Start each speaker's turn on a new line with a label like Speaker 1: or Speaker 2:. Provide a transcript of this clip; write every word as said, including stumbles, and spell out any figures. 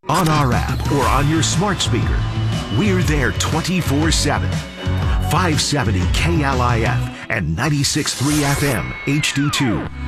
Speaker 1: on our app, or on your smart speaker. We're there twenty-four seven. five seventy K L I F and ninety-six point three F M H D two.